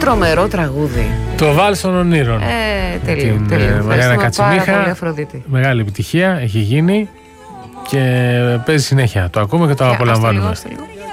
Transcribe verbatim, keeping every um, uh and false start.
τρομερό τραγούδι. Το Βάλς των Ονείρων. Ε, τέλειο, τέλειο. Μαριάννα Κατσιμίχα. Μεγάλη επιτυχία, έχει γίνει και παίζει συνέχεια. Το ακούμε και το απολαμβάνουμε. Λίγο,